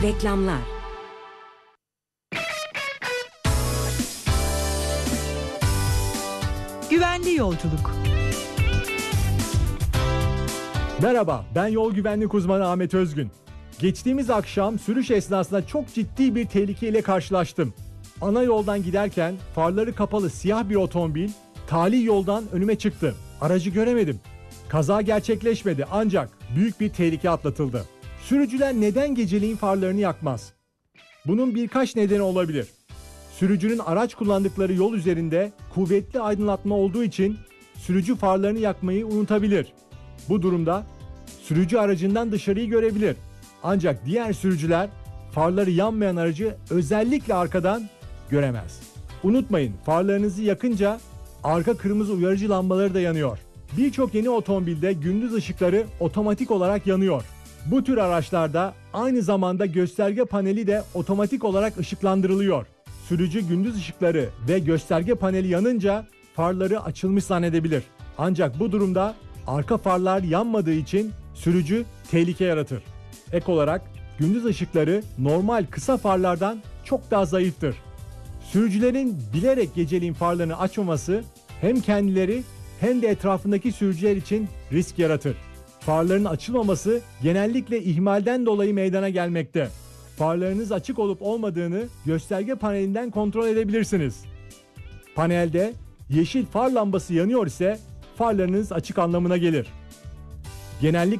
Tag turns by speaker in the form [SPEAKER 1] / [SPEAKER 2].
[SPEAKER 1] Reklamlar.
[SPEAKER 2] Güvenli yolculuk.
[SPEAKER 3] Merhaba, ben yol güvenlik uzmanı Ahmet Özgün. Geçtiğimiz akşam sürüş esnasında çok ciddi bir tehlikeyle karşılaştım. Ana yoldan giderken farları kapalı siyah bir otomobil tali yoldan önüme çıktı. Aracı göremedim. Kaza gerçekleşmedi ancak büyük bir tehlike atlatıldı. Sürücüler neden geceleyin farlarını yakmaz? Bunun birkaç nedeni olabilir. Sürücünün araç kullandıkları yol üzerinde kuvvetli aydınlatma olduğu için sürücü farlarını yakmayı unutabilir. Bu durumda sürücü aracından dışarıyı görebilir. Ancak diğer sürücüler farları yanmayan aracı özellikle arkadan göremez. Unutmayın, farlarınızı yakınca arka kırmızı uyarıcı lambaları da yanıyor. Birçok yeni otomobilde gündüz ışıkları otomatik olarak yanıyor. Bu tür araçlarda aynı zamanda gösterge paneli de otomatik olarak ışıklandırılıyor. Sürücü gündüz ışıkları ve gösterge paneli yanınca farları açılmış zannedebilir. Ancak bu durumda arka farlar yanmadığı için sürücü tehlike yaratır. Ek olarak gündüz ışıkları normal kısa farlardan çok daha zayıftır. Sürücülerin bilerek geceleyin farlarını açmaması hem kendileri hem de etrafındaki sürücüler için risk yaratır. Farların açılmaması genellikle ihmalden dolayı meydana gelmekte. Farlarınız açık olup olmadığını gösterge panelinden kontrol edebilirsiniz. Panelde yeşil far lambası yanıyor ise farlarınız açık anlamına gelir. Genellikle